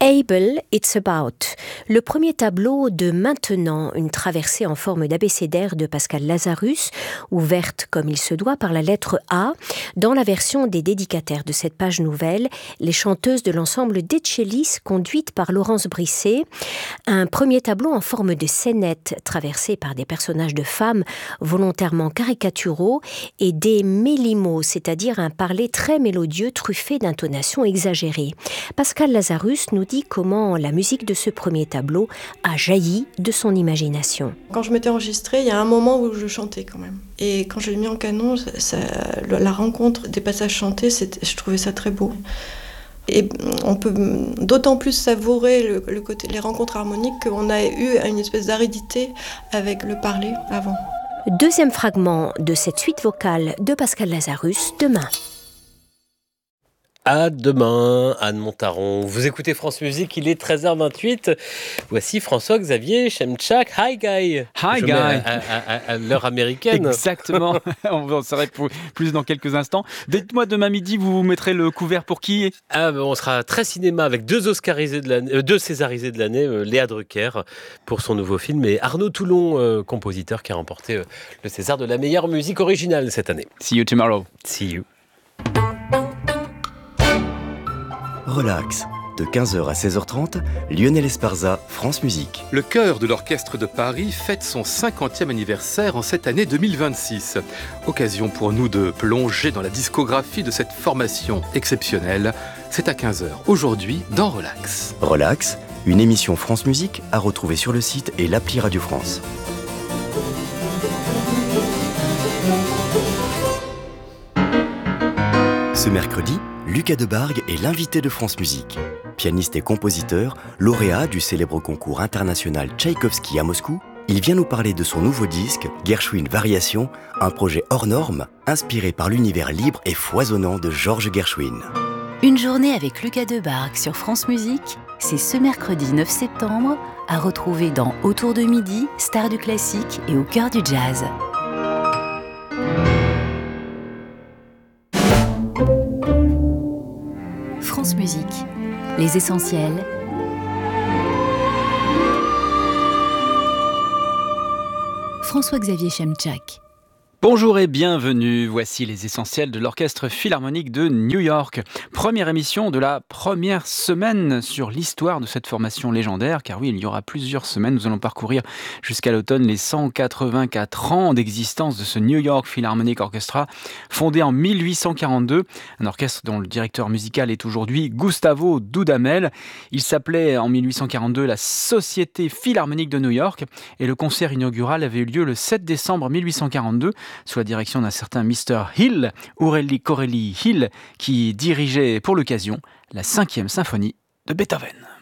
Able, It's About, le premier tableau de Maintenant, une traversée en forme d'abécédaire de Pascal Lazarus, ouverte comme il se doit par la lettre A. Dans la version des dédicataires de cette page nouvelle, les chanteuses de l'ensemble d'Etchelis, conduites par Laurence Brisset. Un premier tableau en forme de scénette, traversé par des personnages de femmes volontairement caricaturaux et des mélimos, c'est-à-dire un parler très mélodieux, truffé d'intonations exagérées. Pascal Lazarus nous dit comment la musique de ce premier tableau a jailli de son imagination. Quand je m'étais enregistrée, il y a un moment où je chantais quand même. Et quand je l'ai mis en canon, la rencontre des passages chantés, je trouvais ça très beau. Et on peut d'autant plus savourer le côté, les rencontres harmoniques qu'on a eu une espèce d'aridité avec le parler avant. Deuxième fragment de cette suite vocale de Pascal Lazarus, Demain. À demain, Anne Montaron. Vous écoutez France Musique, il est 13h28. Voici François-Xavier Chemchak. Hi, Guy. Hi, Guy. À l'heure américaine. Exactement. On en saurait plus dans quelques instants. Dites-moi, demain midi, vous mettrez le couvert pour qui? On sera très cinéma avec deux Césarisés de l'année, Léa Drucker pour son nouveau film et Arnaud Toulon, compositeur qui a remporté le César de la meilleure musique originale cette année. See you tomorrow. See you. Relax, de 15h à 16h30, Lionel Esparza, France Musique. Le chœur de l'Orchestre de Paris fête son 50e anniversaire en cette année 2026. Occasion pour nous de plonger dans la discographie de cette formation exceptionnelle. C'est à 15h aujourd'hui dans Relax. Relax, une émission France Musique à retrouver sur le site et l'appli Radio France. Ce mercredi, Lucas Debargue est l'invité de France Musique. Pianiste et compositeur, lauréat du célèbre concours international Tchaïkovski à Moscou, il vient nous parler de son nouveau disque, Gershwin Variations, un projet hors norme, inspiré par l'univers libre et foisonnant de Georges Gershwin. Une journée avec Lucas Debargue sur France Musique, c'est ce mercredi 9 septembre, à retrouver dans Autour de midi, Stars du classique et au cœur du jazz. France Musique, les essentiels. François-Xavier Chemchak. Bonjour et bienvenue, voici les essentiels de l'Orchestre Philharmonique de New York. Première émission de la première semaine sur l'histoire de cette formation légendaire, car oui, il y aura plusieurs semaines, nous allons parcourir jusqu'à l'automne les 184 ans d'existence de ce New York Philharmonic Orchestra, fondé en 1842, un orchestre dont le directeur musical est aujourd'hui Gustavo Dudamel. Il s'appelait en 1842 la Société Philharmonique de New York et le concert inaugural avait eu lieu le 7 décembre 1842 sous la direction d'un certain Mr. Hill, Aurélie Corelli Hill, qui dirigeait pour l'occasion la 5e symphonie de Beethoven.